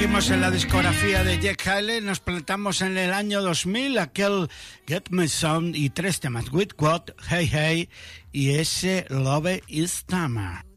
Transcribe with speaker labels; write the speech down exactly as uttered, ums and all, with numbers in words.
Speaker 1: En la discografía de Jack Haley nos plantamos en el año dos mil, aquel Get Me Some y tres temas, With What, Hey Hey y ese Love Is Tama.